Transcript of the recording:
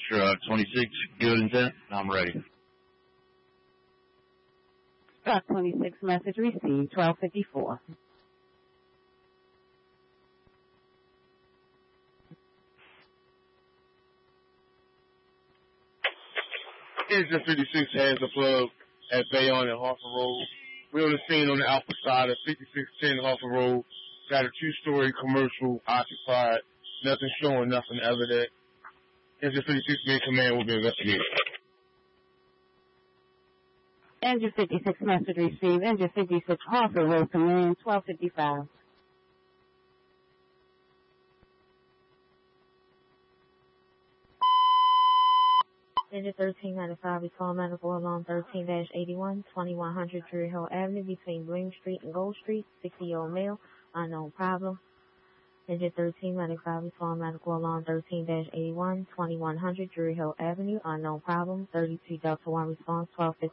Struck 26, good intent. I'm ready. Struck 26, message received, 1254. Engine 56 has a plug at Bayonne and Harford Road. We're on the scene on the alpha side of 5610 Harford Road. Got a two-story commercial occupied. Nothing showing, nothing evident. Engine 56 main command will be investigated. Engine 56 message received. Engine 56 Harford Road command 1255. Engine 1395, respond medical alarm 13-81, 2100 Drury Hill Avenue between Bloom Street and Gold Street, 60-year-old male, unknown problem. Engine 1395, respond medical alarm 13-81, 2100 Drury Hill Avenue, unknown problem, 32 Delta 1 response 1250.